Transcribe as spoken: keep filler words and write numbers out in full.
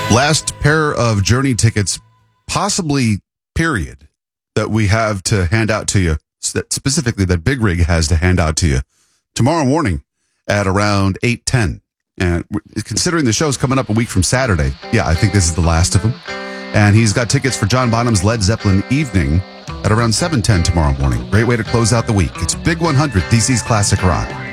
Last pair of Journey tickets, possibly, period, that we have to hand out to you, that specifically that Big Rig has to hand out to you tomorrow morning at around eight ten. And considering the show's coming up a week from Saturday, yeah, I think this is the last of them. And he's got tickets for John Bonham's Led Zeppelin Evening at around seven ten tomorrow morning. Great way to close out the week. It's Big one hundred, D C's Classic Rock.